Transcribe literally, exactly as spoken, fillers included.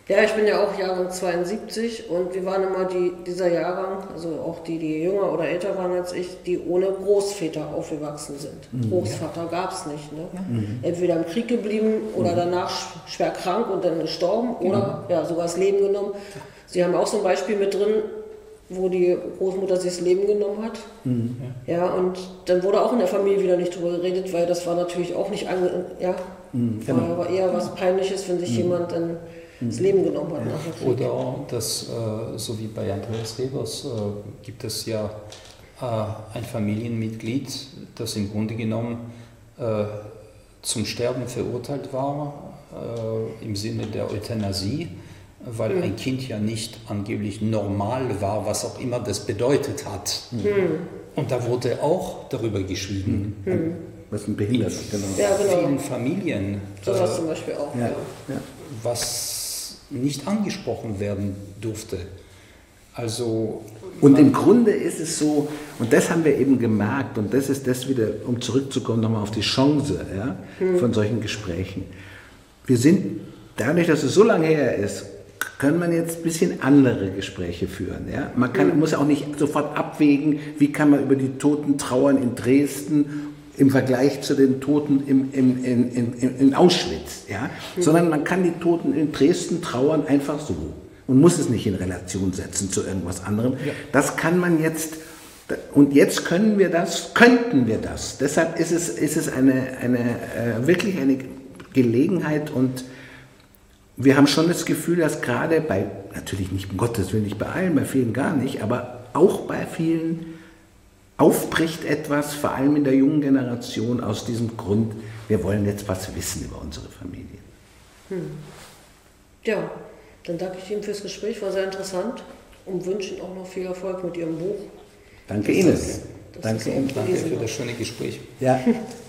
Ja, ich bin ja auch Jahrgang zweiundsiebzig und wir waren immer die, dieser Jahrgang, also auch die, die jünger oder älter waren als ich, die ohne Großväter aufgewachsen sind. Mhm. Großvater gab es nicht. Ne? Ja. Mhm. Entweder im Krieg geblieben oder mhm. danach schwer krank und dann gestorben oder mhm. ja, sogar das Leben genommen. Sie haben auch so ein Beispiel mit drin, wo die Großmutter sich das Leben genommen hat. Mhm. Ja, und dann wurde auch in der Familie wieder nicht drüber geredet, weil das war natürlich auch nicht, ange ja, mhm. war, war eher was Peinliches, wenn sich mhm. jemand dann das Leben genommen hat. Ja. Oder das, äh, so wie bei Andreas Rebers, äh, gibt es ja äh, ein Familienmitglied, das im Grunde genommen äh, zum Sterben verurteilt war, äh, im Sinne der Euthanasie, weil mhm. ein Kind ja nicht angeblich normal war, was auch immer das bedeutet hat. Mhm. Und da wurde auch darüber geschwiegen. Mhm. Was ein Behindert, genau. Ja, genau. In vielen Familien. So was äh, zum Beispiel auch. Ja. Ja. Was nicht angesprochen werden durfte. Also und im Grunde ist es so, und das haben wir eben gemerkt, und das ist das wieder, um zurückzukommen nochmal auf die Chance ja, hm. von solchen Gesprächen. Wir sind, dadurch, dass es so lange her ist, können man jetzt ein bisschen andere Gespräche führen. Ja? Man kann, hm. muss auch nicht sofort abwägen, wie kann man über die Toten trauern in Dresden im Vergleich zu den Toten im, im, in, in, in Auschwitz, ja? Mhm. Sondern man kann die Toten in Dresden trauern einfach so und muss es nicht in Relation setzen zu irgendwas anderem. Ja. Das kann man jetzt, und jetzt können wir das, könnten wir das. Deshalb ist es, ist es eine, eine, äh, wirklich eine Gelegenheit und wir haben schon das Gefühl, dass gerade bei, natürlich nicht, um Gottes Willen nicht bei allen, bei vielen gar nicht, aber auch bei vielen aufbricht etwas, vor allem in der jungen Generation, aus diesem Grund, wir wollen jetzt was wissen über unsere Familie. Hm. Ja, dann danke ich Ihnen fürs Gespräch, war sehr interessant und wünsche Ihnen auch noch viel Erfolg mit Ihrem Buch. Danke Ihnen. Danke Ihnen. Danke für das schöne Gespräch. Ja.